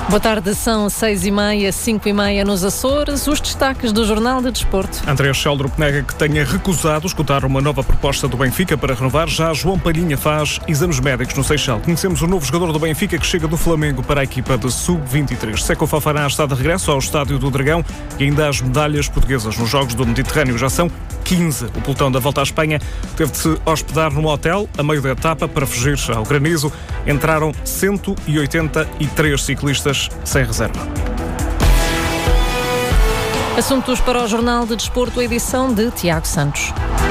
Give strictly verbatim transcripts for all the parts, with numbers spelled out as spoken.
Boa tarde, são seis e meia, cinco e meia nos Açores. Os destaques do Jornal de Desporto. André Sheldrup nega que tenha recusado escutar uma nova proposta do Benfica para renovar. Já João Palhinha faz exames médicos no Seixal. Conhecemos o novo jogador do Benfica que chega do Flamengo para a equipa de sub vinte e três. Seco Fofana está de regresso ao Estádio do Dragão e ainda as medalhas portuguesas nos Jogos do Mediterrâneo. Já são quinze. O pelotão da volta à Espanha teve de se hospedar num hotel a meio da etapa para fugir ao granizo. Entraram cento e oitenta e três ciclistas sem reserva. Assuntos para o Jornal de Desporto, edição de Tiago Santos.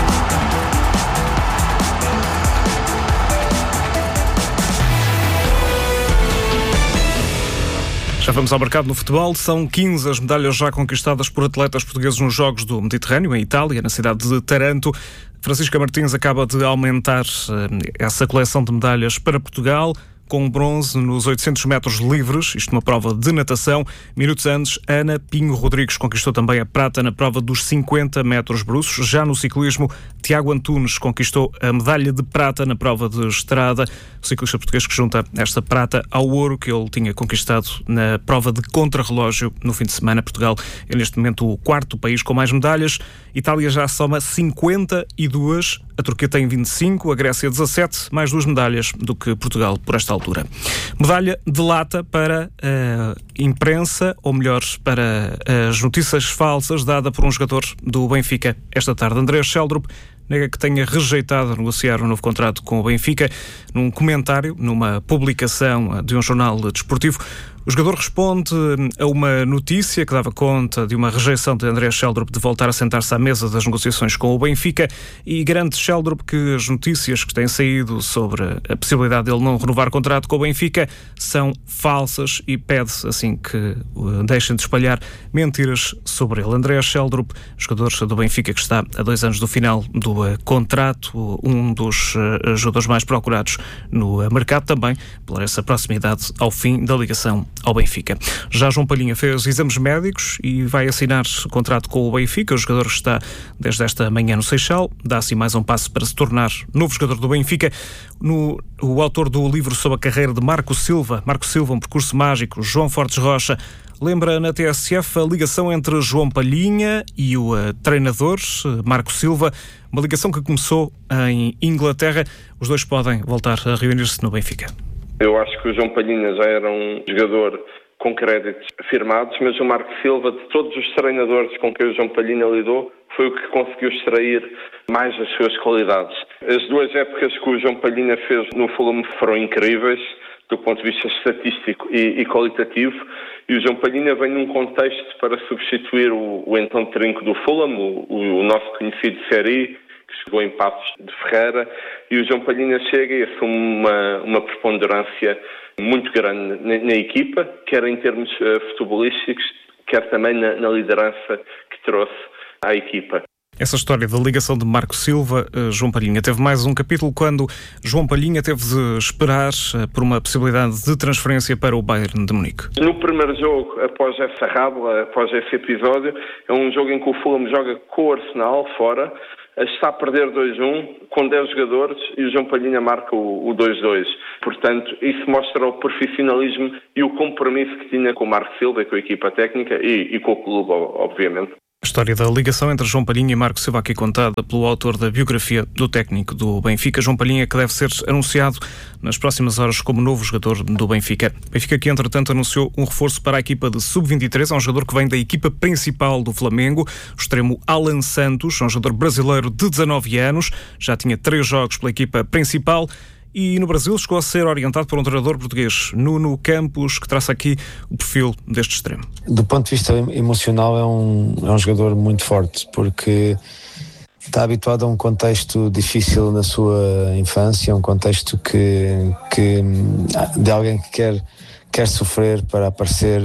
Já vamos ao mercado no futebol. São quinze as medalhas já conquistadas por atletas portugueses nos Jogos do Mediterrâneo, em Itália, na cidade de Taranto. Francisca Martins acaba de aumentar essa coleção de medalhas para Portugal, com bronze nos oitocentos metros livres, isto numa prova de natação. Minutos antes, Ana Pinho Rodrigues conquistou também a prata na prova dos cinquenta metros bruços. Já no ciclismo, Tiago Antunes conquistou a medalha de prata na prova de estrada. O ciclista português que junta esta prata ao ouro que ele tinha conquistado na prova de contrarrelógio no fim de semana. Portugal é neste momento o quarto país com mais medalhas. Itália já soma cinquenta e duas, a Turquia tem vinte e cinco, a Grécia dezassete, mais duas medalhas do que Portugal por esta altura. Medalha de lata para a imprensa, ou melhor, para as notícias falsas, dada por um jogador do Benfica esta tarde. André Sheldrup nega que tenha rejeitado negociar um novo contrato com o Benfica. Num comentário, numa publicação de um jornal desportivo, o jogador responde a uma notícia que dava conta de uma rejeição de André Sheldrup de voltar a sentar-se à mesa das negociações com o Benfica e garante Sheldrup que as notícias que têm saído sobre a possibilidade de ele não renovar contrato com o Benfica são falsas e pede, assim, que deixem de espalhar mentiras sobre ele. André Sheldrup, jogador do Benfica que está a dois anos do final do contrato, um dos jogadores mais procurados no mercado, também por essa proximidade ao fim da ligação ao Benfica. Já João Palhinha fez exames médicos e vai assinar contrato com o Benfica. O jogador está desde esta manhã no Seixal, dá assim mais um passo para se tornar novo jogador do Benfica. No, o autor do livro sobre a carreira de Marco Silva, Marco Silva, um percurso mágico, João Fortes Rocha, lembra na T S F a ligação entre João Palhinha e o uh, treinador Marco Silva, uma ligação que começou em Inglaterra. Os dois podem voltar a reunir-se no Benfica. Eu acho que o João Palhinha já era um jogador com créditos firmados, mas o Marco Silva, de todos os treinadores com quem o João Palhinha lidou, foi o que conseguiu extrair mais as suas qualidades. As duas épocas que o João Palhinha fez no Fulham foram incríveis, do ponto de vista estatístico e, e qualitativo, e o João Palhinha vem num contexto para substituir o, o então trinco do Fulham, o, o nosso conhecido Seri, que chegou em Passos de Ferreira, e o João Palhinha chega e assume uma, uma preponderância muito grande na, na equipa, quer em termos uh, futebolísticos, quer também na, na liderança que trouxe à equipa. Essa história da ligação de Marco Silva, uh, João Palhinha, teve mais um capítulo quando João Palhinha teve de esperar uh, por uma possibilidade de transferência para o Bayern de Munique. No primeiro jogo, após essa rábula, após esse episódio, é um jogo em que o Fulham joga com o Arsenal fora, está a perder dois a um com dez jogadores e o João Palhinha marca o, o dois a dois. Portanto, isso mostra o profissionalismo e o compromisso que tinha com o Marco Silva e com a equipa técnica e, e com o clube, obviamente. A história da ligação entre João Palhinha e Marco Silva, aqui contada pelo autor da biografia do técnico do Benfica. João Palhinha, que deve ser anunciado nas próximas horas como novo jogador do Benfica. Benfica que, entretanto, anunciou um reforço para a equipa de sub vinte e três. É um jogador que vem da equipa principal do Flamengo, o extremo Alan Santos, um jogador brasileiro de dezanove anos. Já tinha três jogos pela equipa principal. E no Brasil chegou a ser orientado por um treinador português, Nuno Campos, que traça aqui o perfil deste extremo. Do ponto de vista emocional é um, é um jogador muito forte, porque está habituado a um contexto difícil na sua infância, um contexto que, que de alguém que quer, quer sofrer para aparecer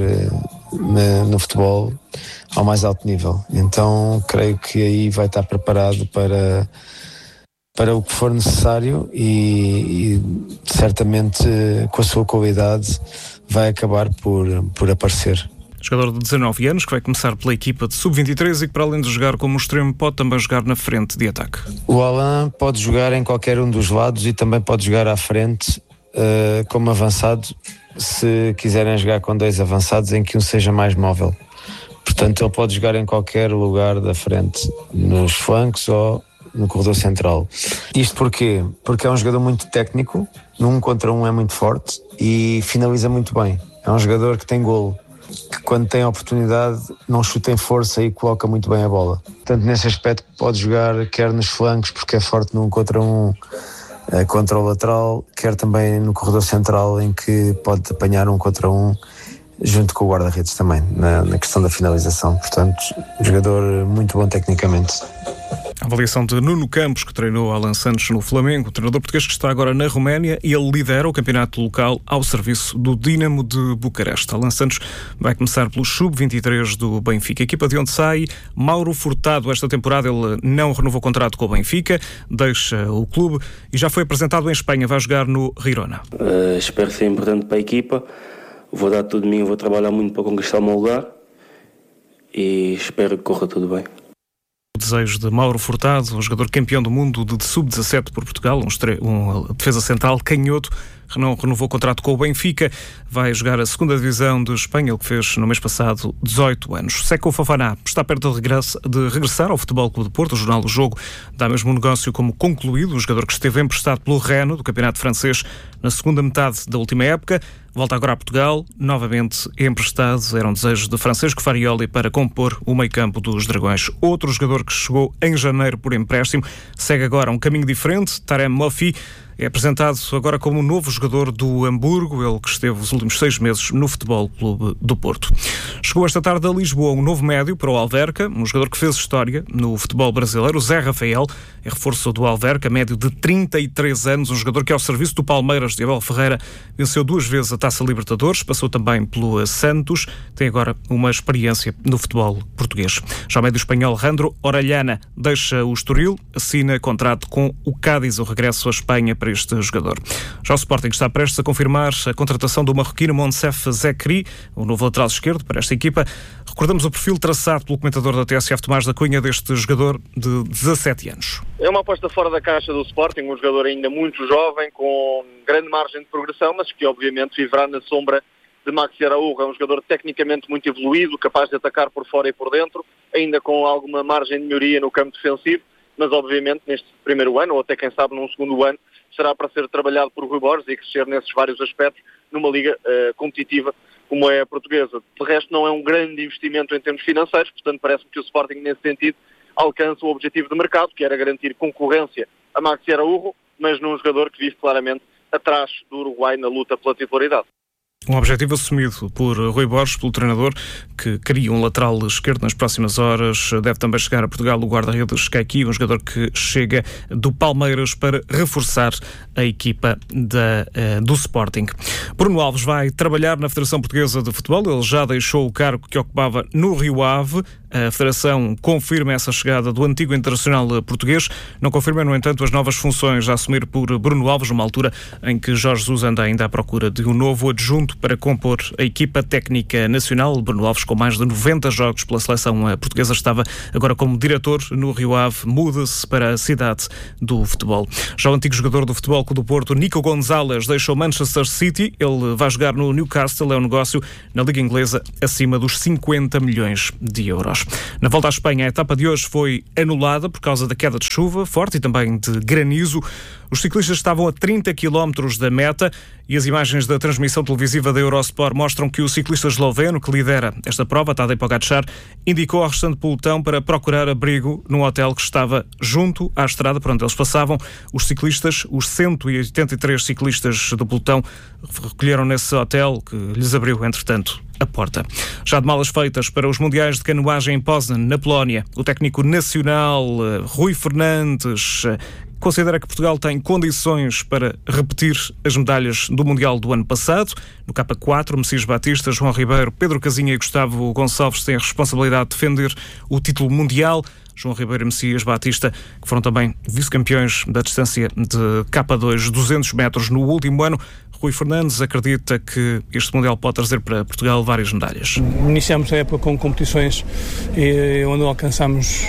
no, no futebol ao mais alto nível. Então creio que aí vai estar preparado para... para o que for necessário e, e certamente com a sua qualidade vai acabar por, por aparecer. Jogador de dezanove anos que vai começar pela equipa de sub vinte e três e que, para além de jogar como extremo, pode também jogar na frente de ataque. O Alan pode jogar em qualquer um dos lados e também pode jogar à frente uh, como avançado, se quiserem jogar com dois avançados em que um seja mais móvel. Portanto, ele pode jogar em qualquer lugar da frente, nos flancos ou no corredor central. Isto porquê? Porque é um jogador muito técnico, num contra um é muito forte e finaliza muito bem. É um jogador que tem golo, que quando tem a oportunidade não chuta em força e coloca muito bem a bola. Portanto, nesse aspecto pode jogar quer nos flancos, porque é forte num contra um, contra o lateral, quer também no corredor central, em que pode apanhar um contra um junto com o guarda-redes também, na, na questão da finalização. Portanto, um jogador muito bom tecnicamente. A avaliação de Nuno Campos, que treinou Alan Santos no Flamengo, o treinador português que está agora na Roménia, e ele lidera o campeonato local ao serviço do Dinamo de Bucareste. Alan Santos vai começar pelo sub vinte e três do Benfica, a equipa de onde sai Mauro Furtado. Esta temporada ele não renovou o contrato com o Benfica, deixa o clube e já foi apresentado em Espanha, vai jogar no Girona. Uh, espero ser importante para a equipa, vou dar tudo de mim, vou trabalhar muito para conquistar o meu lugar e espero que corra tudo bem. O desejo de Mauro Furtado, um jogador campeão do mundo de sub dezassete por Portugal, um, estre... um defesa central canhoto, não renovou o contrato com o Benfica, vai jogar a segunda divisão de Espanha, ele que fez no mês passado dezoito anos. Seko Fofana está perto de, regresso, de regressar ao Futebol Clube do Porto. O jornal do Jogo dá mesmo um negócio como concluído. O jogador que esteve emprestado pelo Rennes, do campeonato francês, na segunda metade da última época, volta agora a Portugal, novamente emprestado. Era um desejo de Francisco Farioli para compor o meio-campo dos Dragões. Outro jogador que chegou em janeiro por empréstimo segue agora um caminho diferente. Tarem Mofi é apresentado agora como novo jogador do Hamburgo, ele que esteve os últimos seis meses no Futebol Clube do Porto. Chegou esta tarde a Lisboa um novo médio para o Alverca, um jogador que fez história no futebol brasileiro, o Zé Rafael, é reforço do Alverca, médio de trinta e três anos, um jogador que ao serviço do Palmeiras de Abel Ferreira venceu duas vezes a Taça Libertadores, passou também pelo Santos, tem agora uma experiência no futebol português. Já o médio espanhol Randro Orellana deixa o Estoril, assina contrato com o Cádiz, o regresso à Espanha para este jogador. Já o Sporting está prestes a confirmar a contratação do marroquino Monsef Zekri, o novo lateral esquerdo para esta equipa. Recordamos o perfil traçado pelo comentador da T S F, Tomás da Cunha, deste jogador de dezassete anos. É uma aposta fora da caixa do Sporting, um jogador ainda muito jovem, com grande margem de progressão, mas que obviamente viverá na sombra de Maxi Araújo. É um jogador tecnicamente muito evoluído, capaz de atacar por fora e por dentro, ainda com alguma margem de melhoria no campo defensivo, mas obviamente neste primeiro ano, ou até quem sabe num segundo ano, será para ser trabalhado por Rui Borges e crescer nesses vários aspectos numa liga uh, competitiva como é a portuguesa. De resto, não é um grande investimento em termos financeiros, portanto parece-me que o Sporting nesse sentido alcança o objetivo de mercado, que era garantir concorrência a Maxi Araújo, mas num jogador que vive claramente atrás do Uruguai na luta pela titularidade. Um objetivo assumido por Rui Borges, pelo treinador, que queria um lateral esquerdo nas próximas horas. Deve também chegar a Portugal o guarda-redes Kaki, um jogador que chega do Palmeiras para reforçar a equipa da, uh, do Sporting. Bruno Alves vai trabalhar na Federação Portuguesa de Futebol. Ele já deixou o cargo que ocupava no Rio Ave. A Federação confirma essa chegada do antigo internacional português. Não confirma, no entanto, as novas funções a assumir por Bruno Alves, numa altura em que Jorge Jesus anda ainda à procura de um novo adjunto para compor a equipa técnica nacional. Bruno Alves, com mais de noventa jogos pela seleção portuguesa, estava agora como diretor no Rio Ave, muda-se para a cidade do futebol. Já o antigo jogador do Futebol Clube do Porto, Nico Gonzalez, deixou Manchester City. Ele vai jogar no Newcastle, é um negócio na Liga Inglesa acima dos cinquenta milhões de euros. Na volta à Espanha, a etapa de hoje foi anulada por causa da queda de chuva forte e também de granizo. Os ciclistas estavam a trinta quilómetros da meta e as imagens da transmissão televisiva da Eurosport mostram que o ciclista esloveno que lidera esta prova, Tadej Pogačar, indicou ao restante pelotão para procurar abrigo num hotel que estava junto à estrada por onde eles passavam. Os ciclistas, os cento e oitenta e três ciclistas do pelotão, recolheram nesse hotel que lhes abriu, entretanto, a porta. Já de malas feitas para os Mundiais de Canoagem em Poznan, na Polónia, o técnico nacional Rui Fernandes considera que Portugal tem condições para repetir as medalhas do Mundial do ano passado. No K quatro, Messias Batista, João Ribeiro, Pedro Casinha e Gustavo Gonçalves têm a responsabilidade de defender o título mundial. João Ribeiro e Messias Batista, que foram também vice-campeões da distância de K dois, duzentos metros no último ano. Rui Fernandes acredita que este Mundial pode trazer para Portugal várias medalhas. Iniciamos a época com competições eh, onde alcançámos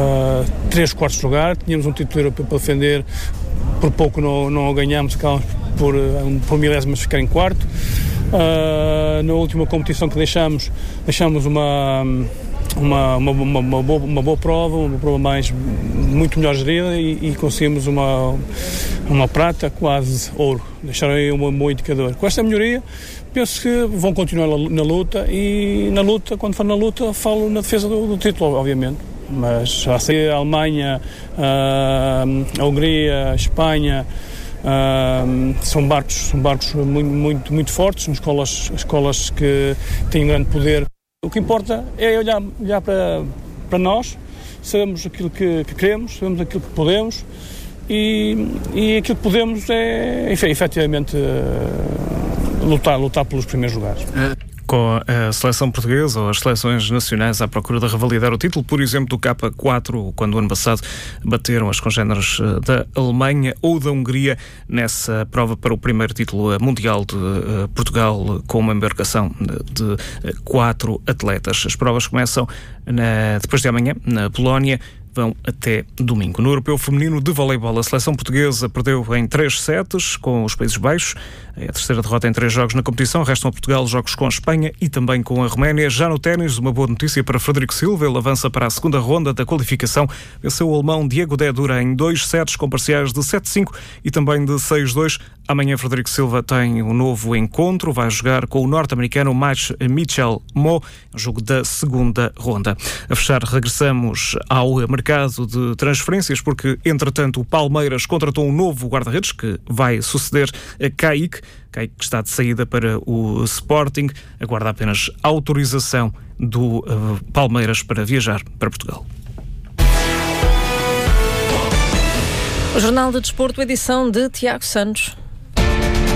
uh, três quartos de lugar, tínhamos um título europeu para defender, por pouco não, não o ganhámos, acabámos por, por milésimas ficar em quarto. Uh, na última competição que deixamos, deixamos uma, uma, uma, uma, uma, boa, uma boa prova, uma prova mais, muito melhor gerida e, e conseguimos uma, uma prata, quase ouro. Deixaram aí um bom indicador. Com esta melhoria, penso que vão continuar na luta e na luta, quando for na luta, falo na defesa do, do título, obviamente. Mas já sei, a Alemanha, a Hungria, a Espanha, Uh, são barcos, são barcos muito, muito, muito fortes, são escolas, escolas que têm um grande poder. O que importa é olhar, olhar para, para nós, sabemos aquilo que, que queremos, sabemos aquilo que podemos e, e aquilo que podemos é, efetivamente, uh, lutar, lutar pelos primeiros lugares. Com a seleção portuguesa ou as seleções nacionais à procura de revalidar o título, por exemplo, do K quatro, quando o ano passado bateram as congêneres da Alemanha ou da Hungria nessa prova para o primeiro título mundial de uh, Portugal, com uma embarcação de uh, quatro atletas. As provas começam na, depois de amanhã, na Polónia, vão até domingo. No Europeu Feminino de Voleibol, a seleção portuguesa perdeu em três sets com os Países Baixos. É a terceira derrota em três jogos na competição. Restam a Portugal jogos com a Espanha e também com a Roménia. Já no ténis, uma boa notícia para Frederico Silva. Ele avança para a segunda ronda da qualificação. Venceu o alemão Diego Dedura em dois sets com parciais de sete cinco e também de seis dois. Amanhã Frederico Silva tem um novo encontro. Vai jogar com o norte-americano Max Mitchell Mo, jogo da segunda ronda. A fechar, regressamos ao mercado de transferências, porque, entretanto, o Palmeiras contratou um novo guarda-redes que vai suceder a Kaique. Kaique está de saída para o Sporting, aguarda apenas autorização do uh, Palmeiras para viajar para Portugal. O Jornal de Desporto, edição de Tiago Santos.